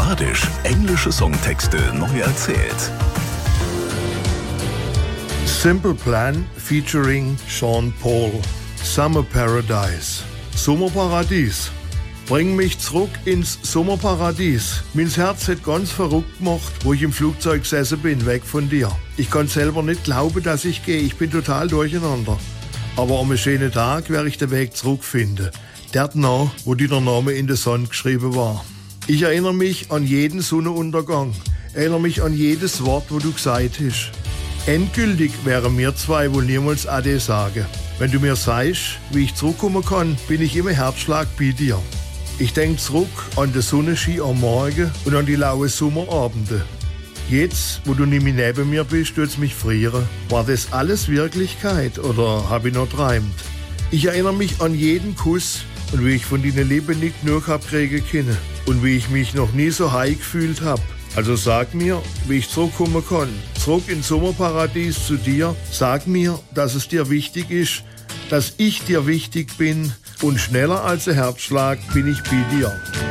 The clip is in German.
Badisch. Englische Songtexte neu erzählt. Simple Plan featuring Sean Paul. Summer Paradise. Sommerparadies. Bring mich zurück ins Sommerparadies. Mein Herz hat ganz verrückt gemacht, wo ich im Flugzeug gesessen bin, weg von dir. Ich kann selber nicht glauben, dass ich gehe. Ich bin total durcheinander. Aber am schönen Tag werde ich den Weg zurückfinden. Dort noch, wo der Name in der Sonne geschrieben war. Ich erinnere mich an jeden Sonnenuntergang. Erinnere mich an jedes Wort, wo du gesagt hast. Endgültig wären wir zwei wohl niemals Ade sagen. Wenn du mir sagst, wie ich zurückkommen kann, bin ich immer Herzschlag bei dir. Ich denke zurück an den Sonnenschein am Morgen und an die lauen Sommerabende. Jetzt, wo du nicht mehr neben mir bist, tut's mich frieren. War das alles Wirklichkeit oder habe ich noch träumt? Ich erinnere mich an jeden Kuss und wie ich von deinen Lippen nicht genug hab kriegen können und wie ich mich noch nie so high gefühlt hab. Also sag mir, wie ich zurückkommen kann. Zurück ins Sommerparadies zu dir. Sag mir, dass es dir wichtig ist, dass ich dir wichtig bin und schneller als ein Herzschlag bin ich bei dir.